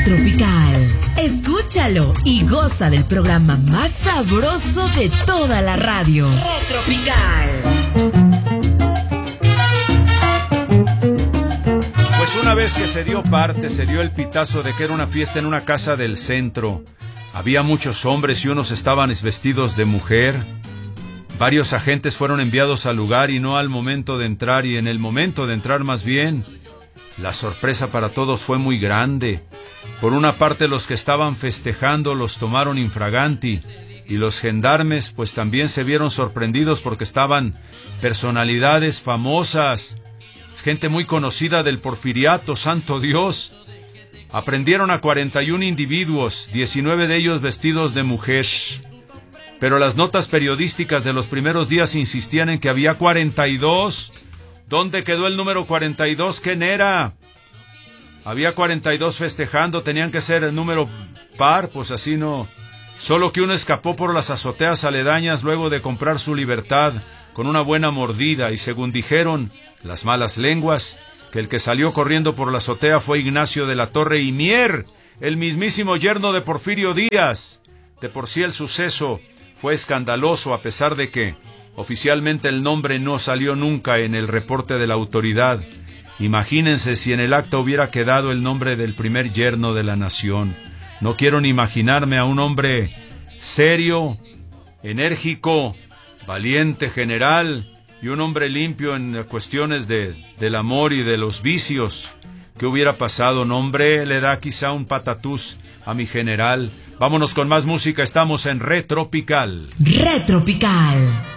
Retropical. Escúchalo y goza del programa más sabroso de toda la radio. Retropical. Pues una vez que se dio el pitazo de que era una fiesta en una casa del centro. Había muchos hombres y unos estaban vestidos de mujer. Varios agentes fueron enviados al lugar y no al momento de entrar, y en el momento de entrar más bien, la sorpresa para todos fue muy grande. Por una parte, los que estaban festejando los tomaron infraganti, y los gendarmes pues también se vieron sorprendidos porque estaban personalidades famosas, gente muy conocida del porfiriato, santo Dios. Aprendieron a 41 individuos, 19 de ellos vestidos de mujer. Pero las notas periodísticas de los primeros días insistían en que había 42. ¿Dónde quedó el número 42? ¿Quién era? Había 42 festejando, tenían que ser el número par, pues así no. Solo que uno escapó por las azoteas aledañas luego de comprar su libertad con una buena mordida, y según dijeron las malas lenguas, que el que salió corriendo por la azotea fue Ignacio de la Torre y Mier, el mismísimo yerno de Porfirio Díaz. De por sí el suceso fue escandaloso, a pesar de que oficialmente el nombre no salió nunca en el reporte de la autoridad. Imagínense si en el acta hubiera quedado el nombre del primer yerno de la nación. No quiero ni imaginarme a un hombre serio, enérgico, valiente general, y un hombre limpio en cuestiones del amor y de los vicios. ¿Qué hubiera pasado? No, hombre, le da quizá un patatús a mi general. Vámonos con más música, estamos en Retropical. Retropical.